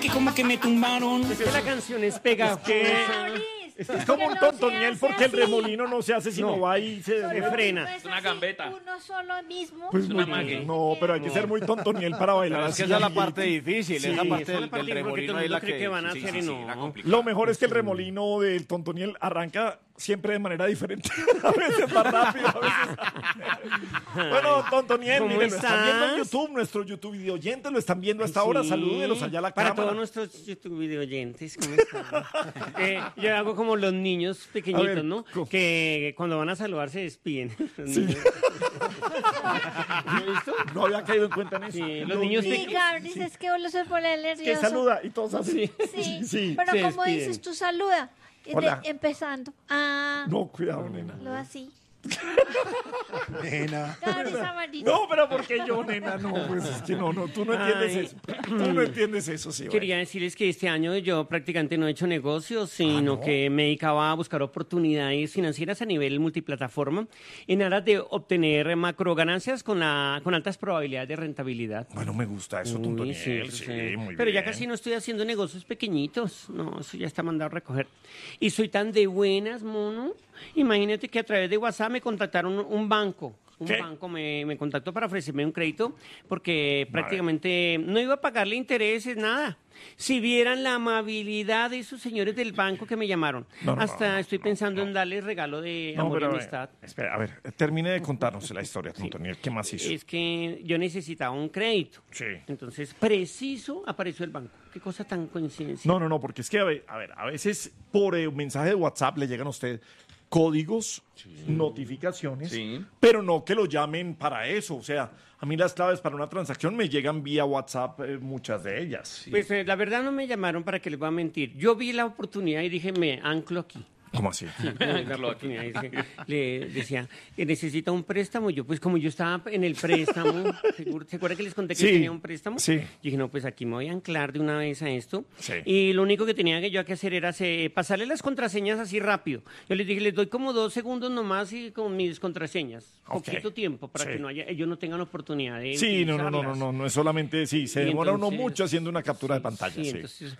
Que como que me tumbaron. Es que la canción es pegajosa. Es como un tontoniel porque el así. remolino no se hace sino va y se frena. No Es una así, gambeta. Uno solo mismo. Pues una muy mague. bien. No, pero hay que ser muy tontoniel para bailar Pero es que así. esa es la parte difícil, Sí, esa parte esa es la del parte porque remolino todo el es la mundo cree que van a sí, hacer sí, y sí, no. la complicada. Lo mejor es que el remolino del tontoniel arranca siempre de manera diferente. A veces más rápido, a veces. Bueno, tontoniel, ¿Cómo miren, lo están viendo en estás? YouTube, nuestro YouTube video oyentes lo están viendo hasta ahora. Sí. Salúdelos allá a la Para cámara. todos nuestros YouTube video oyentes, ¿cómo están? Yo hago como los niños pequeñitos, A ver, ¿no? ¿cómo? Que cuando van a saludar se despiden. ¿Sí? No había caído en cuenta en eso. Sí, los niños Sí, pequeños. Gabriel, dices que vos se pone Que nervioso. saluda y todos así. Sí, Sí. pero se como despiden. dices, tú saluda. Hola. Empezando. Ah, No, cuidado, nena. lo así. Nena. Gabriel Samarito. No, pero ¿por qué yo, nena? No, pues es que no, tú no entiendes Ay. eso. Tú no entiendes eso, sí. Quería decirles que este año yo prácticamente no he hecho negocios, sino que me dedicaba a buscar oportunidades financieras a nivel multiplataforma en aras de obtener macro ganancias con altas probabilidades de rentabilidad. Bueno, me gusta eso, Uy, Tontoniel. sí, Sí, sí. muy Pero ya bien. casi no estoy haciendo negocios pequeñitos. No, eso ya está mandado a recoger. Y soy tan de buenas, mono. Imagínate que a través de WhatsApp me contactaron un banco. Un ¿Qué? banco me contactó para ofrecerme un crédito porque prácticamente no iba a pagarle intereses, nada. Si vieran la amabilidad de esos señores del banco que me llamaron. No, no, Hasta no, estoy no, pensando no. en darles regalo de No, amor y pero, amistad. espera, a ver, termine de contarnos la historia, Tontoniel. ¿Qué más hizo? Es que yo necesitaba un crédito. Sí. Entonces, preciso apareció el banco. Qué cosa tan coincidencia. No, porque es que, a veces por mensaje de WhatsApp le llegan a usted códigos, notificaciones, Sí. pero no que lo llamen para eso. O sea, a mí las claves para una transacción me llegan vía WhatsApp, muchas de ellas. Pues la verdad no me llamaron para que les voy a mentir. Yo vi la oportunidad y dije, me anclo aquí. ¿Cómo así? La oportunidad. Le decía, necesita un préstamo. Yo, pues como yo estaba en el préstamo, ¿se acuerda que les conté que Sí, tenía un préstamo? sí. Yo dije, no, pues aquí me voy a anclar de una vez a esto. Sí. Y lo único que tenía que yo que hacer era pasarle las contraseñas así rápido. Yo les dije, les doy como 2 segundos nomás y con mis contraseñas. Ok. Poquito tiempo para Sí. que ellos no tengan oportunidad de Sí, no utilizarlas. es solamente, sí, se Y demora uno entonces- mucho haciendo una captura de sí, pantalla, sí. entonces,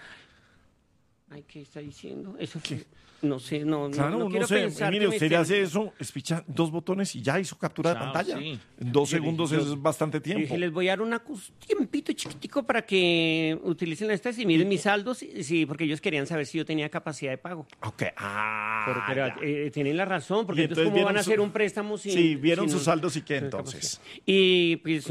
ay, ¿qué está diciendo? Eso fue, no sé, no Claro, no no quiero sé, pensar mire, que me usted le estén- hace eso, espicha 2 botones y ya hizo captura de Chao, pantalla. sí. En 2 Yo le- segundos yo- es bastante Yo tiempo. dije, les voy a dar un tiempito chiquitico para que utilicen estas y miren mis saldos, sí, porque ellos querían saber si yo tenía capacidad de pago. Ok, Pero ya. tienen la razón, porque Y entonces, ¿cómo vieron van a su- hacer un préstamo sin... Sí, vieron sin sus un- saldos y qué sin entonces. capacidad? Y pues,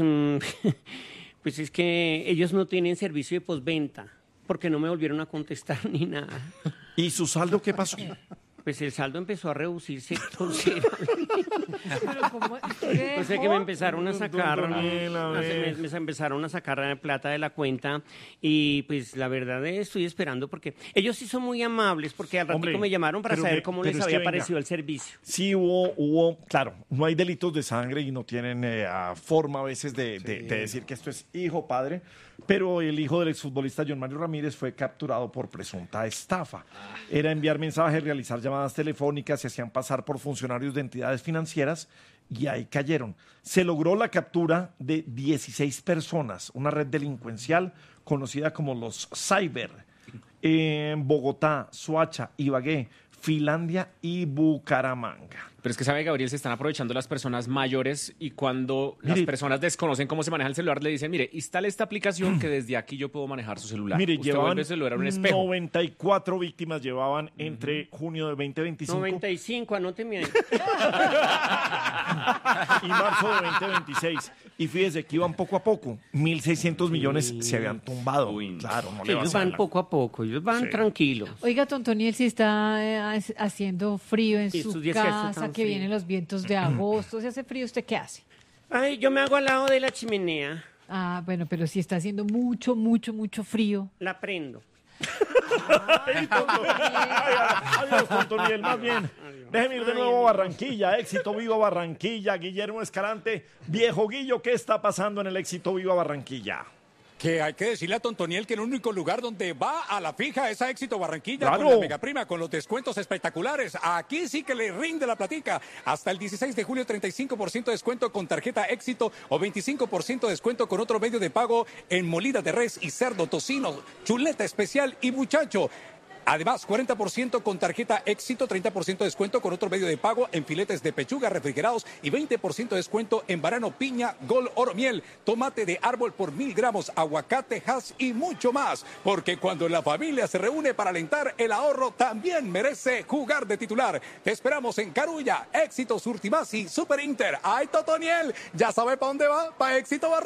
pues es que ellos no tienen servicio de postventa, porque no me volvieron a contestar ni nada. ¿Y su saldo qué pasó? Pues el saldo empezó a reducirse considerablemente. Pero ¿cómo? O sea que me empezaron a sacar, Daniel, a ver. me empezaron a sacar plata de la cuenta y pues la verdad estoy esperando porque ellos sí son muy amables porque al Hombre, ratico me llamaron para pero saber cómo pero les es que había venga. parecido el servicio. Sí hubo, claro, no hay delitos de sangre y no tienen forma a veces de decir que esto es hijo, padre, pero el hijo del exfutbolista John Mario Ramírez fue capturado por presunta estafa. Era enviar mensajes, realizar llamadas telefónicas, se hacían pasar por funcionarios de entidades financieras y ahí cayeron. Se logró la captura de 16 personas, una red delincuencial conocida como los Cyber, en Bogotá, Soacha, Ibagué, Finlandia y Bucaramanga. Pero es que sabe, Gabriel, se están aprovechando las personas mayores y cuando las Mire. personas desconocen cómo se maneja el celular, le dicen, mire, instale esta aplicación que desde aquí yo puedo manejar su celular. Mire, Usted llevaban vuelve el celular a un espejo. 94 víctimas llevaban entre junio de 2025 95, anóteme ahí. y marzo de 2026. Y fíjese que iban poco a poco. 1.600 millones se habían tumbado. Uy, no. Claro, no Sí, le va a ellos hacer van la- poco a poco, ellos van Sí. tranquilos. Oiga, Tontoniel, si está haciendo frío en Sí, su estos días que hace casa, tan que frío. vienen los vientos de agosto, si hace frío, ¿usted qué hace? Ay, yo me hago al lado de la chimenea, Ah, bueno, pero si está haciendo mucho, mucho, mucho frío. la prendo. Ay, adiós, Tontoniel, más bien. Déjeme ir de nuevo a Barranquilla. Éxito Viva Barranquilla. Guillermo Escalante. Viejo Guillo, ¿qué está pasando en el Éxito Viva Barranquilla? Que hay que decirle a Tontoniel que el único lugar donde va a la fija es a Éxito Barranquilla ¡Claro! con la Mega Prima, con los descuentos espectaculares. Aquí sí que le rinde la platica. Hasta el 16 de julio, 35% de descuento con tarjeta Éxito o 25% de descuento con otro medio de pago en molida de res y cerdo, tocino, chuleta especial y muchacho. Además, 40% con tarjeta Éxito, 30% de descuento con otro medio de pago en filetes de pechuga refrigerados y 20% de descuento en banano, piña, gol, oro, miel, tomate de árbol por 1000 gramos, aguacate, has y mucho más. Porque cuando la familia se reúne para alentar, el ahorro también merece jugar de titular. Te esperamos en Carulla, Éxito, Surtimás y Super Inter. ¡Ay, Totoniel! ¿Ya sabe para dónde va? Para Éxito Barranquilla.